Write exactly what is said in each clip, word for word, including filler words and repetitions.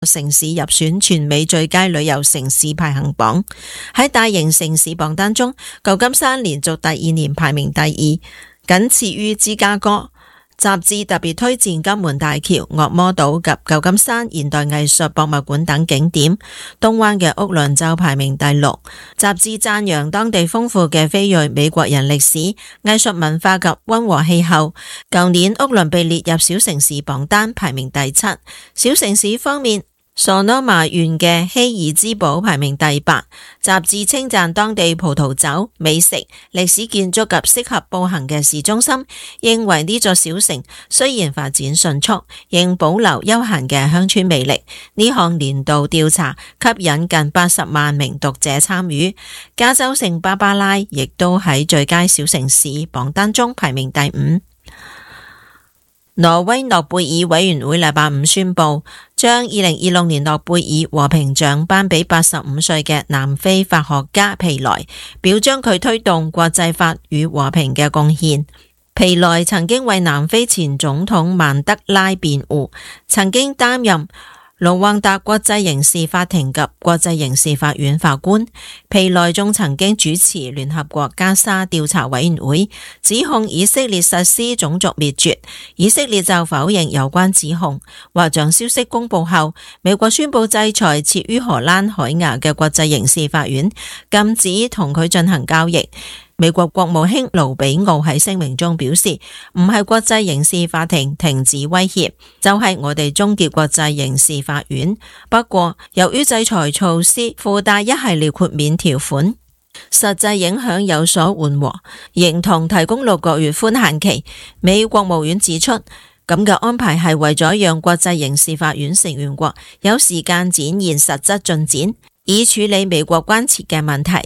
城市入選全美最佳旅遊城市排行榜。喺大型城市榜單中，舊金山連續第二年排名第二，僅次於芝加哥。雜誌特別推薦金門大橋、惡魔島及舊金山現代藝術博物館等景點，東灣嘅屋崙就排名第六。雜誌讚揚當地豐富嘅非裔美國人歷史、藝術文化及溫和氣候。舊年屋崙被列入小城市榜單，排名第七。小城市方面，索諾瑪縣嘅希爾茲堡排名第八。雜誌稱讚當地葡萄酒、美食、歷史建築及適合步行嘅市中心，認為呢座小城雖然發展迅速，仍保留悠閒嘅鄉村魅力。呢項年度調查吸引近八十萬名讀者參與。加州聖巴巴拉亦都喺最佳小城市榜單中排名第五。挪威諾貝爾委員會禮拜五宣布，將二零二六年諾貝爾和平獎頒俾八十五歲嘅南非法學家皮萊，表彰佢推動國際法與和平嘅貢獻。皮萊曾經為南非前總統曼德拉辯護，曾經擔任盧旺達國際刑事法庭及國際刑事法院法官。皮萊仲曾經主持聯合國加沙調查委員會，指控以色列實施種族滅絕。以色列就否認有關指控。獲獎消息公布後，美國宣布制裁設於荷蘭海牙嘅國際刑事法院，禁止同佢進行交易。美國國務卿盧比奧喺聲明中表示，唔係國際刑事法庭停止威脅，就係我哋終結國際刑事法院。不過，由於制裁措施附帶一系列豁免條款，實際影響有所緩和，認同提供六個月寬限期。美國務院指出，咁嘅安排係為咗讓國際刑事法院成員國有時間展現實質進展，以處理美國關切嘅問題。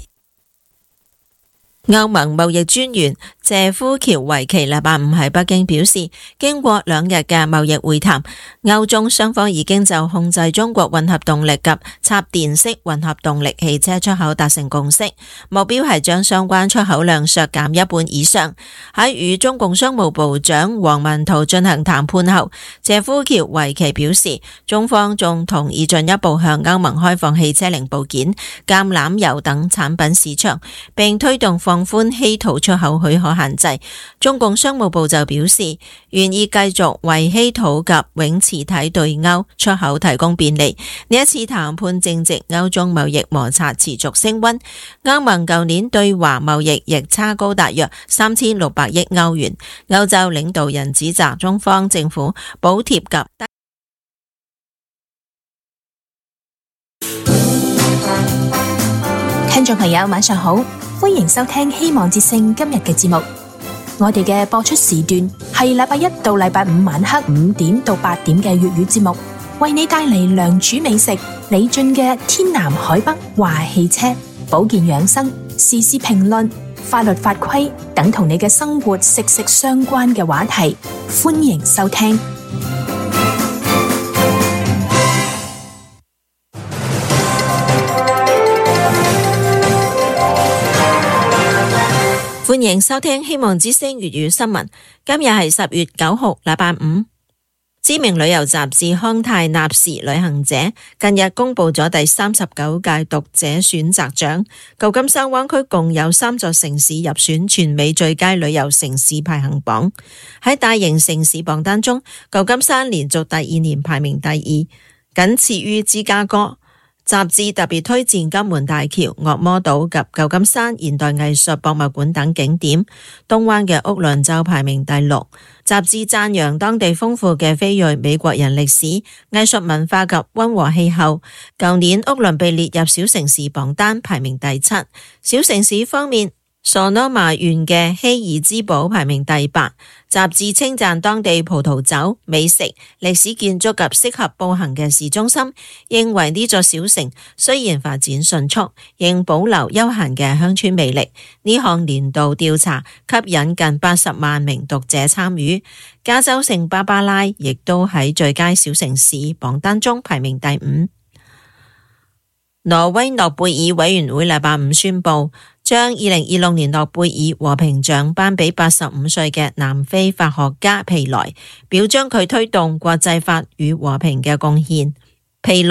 歐盟貿易專員謝夫喬維奇禮拜五喺北京表示，經過兩日嘅貿易會談，歐中雙方已經就控制中國混合動力及插電式混合動力汽車出口達成共識，目標係將相關出口量削減一半以上。喺與中共商務部長王文濤進行談判後，謝夫喬維奇表示，中方仲同意進一步向歐盟開放汽車零部件、橄欖油等產品市場，並推動放放寬稀土出口許可限制。中共商務部就表示，願意繼續為稀土及永磁體對歐出口提供便利。呢一次談判正值歐中貿易摩擦持續升溫，歐盟舊年對華貿易逆差高達約三千六百億歐元。歐洲領導人指責中方政府補貼及聽眾朋友晚上好，歡迎收聽希望之聲今日嘅節目。我哋嘅播出時段係禮拜一到禮拜五晚黑五點到八點嘅粵語節目，為你帶嚟良煮美食、李俊嘅天南海北話汽車、保健養生、時事評論、法律法規等同你嘅生活息息相關嘅話題，歡迎收聽。 歡迎收聽希望之聲粵語新聞。今日係十月九號，禮拜五。知名旅遊雜誌康泰納時旅行者近日公布咗第三十九屆讀者選擇獎，舊金山灣區共有三座城市入選全美最佳旅遊城市排行榜。喺大型城市榜單中，舊金山連續第二年排名第二，僅次於芝加哥。雜誌特別推薦金門大橋、惡魔島及舊金山現代藝術博物館等景點，東灣嘅屋崙就排名第六。雜誌讚揚當地豐富嘅非裔美國人歷史、藝術文化及溫和氣候。舊年屋崙被列入小城市榜單，排名第七。小城市方面，索諾瑪縣嘅希爾茲堡排名第八。雜誌稱讚當地葡萄酒、美食、歷史建築及適合步行嘅市中心，認為呢座小城雖然發展迅速，仍保留悠閒嘅鄉村魅力。呢項年度調查吸引近八十萬名讀者參與。加州聖巴巴拉亦都喺最佳小城市榜單中排名第五。挪威諾貝爾委員會禮拜五宣布，將二零二六年諾貝爾和平獎頒俾八十五歲嘅南非法學家皮萊，表彰佢推動國際法與和平嘅貢獻。皮萊